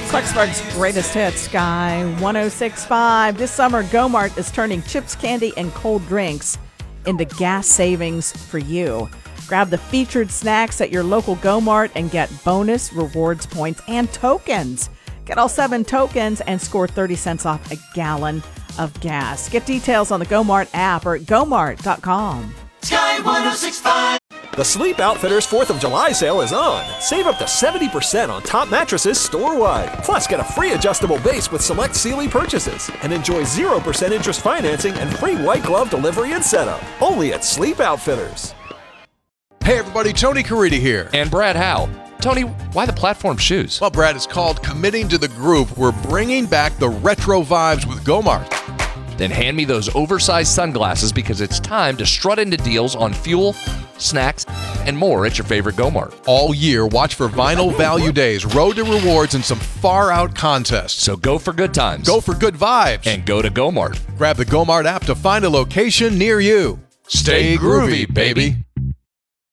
Clarksburg's greatest hits, Sky 106.5. This summer, Go-Mart is turning chips, candy, and cold drinks into gas savings for you. Grab the featured snacks at your local Go-Mart and get bonus rewards points and tokens. Get all 7 tokens and score 30 cents off a gallon of gas. Get details on the Go-Mart app or at gomart.com. Sky 106.5. The Sleep Outfitters 4th of July sale is on. Save up to 70% on top mattresses store-wide. Plus, get a free adjustable base with select Sealy purchases. And enjoy 0% interest financing and free white glove delivery and setup. Only at Sleep Outfitters. Hey everybody, Tony Caridi here. And Brad Howe. Tony, why the platform shoes? Well, Brad, it's called Committing to the Groove. We're bringing back the retro vibes with Go-Mart. Then hand me those oversized sunglasses because it's time to strut into deals on fuel, snacks, and more at your favorite Go-Mart. All year, watch for Vinyl Value Days, Road to Rewards, and some far-out contests. So go for good times. Go for good vibes. And go to Go-Mart. Grab the Go-Mart app to find a location near you. Stay groovy, baby.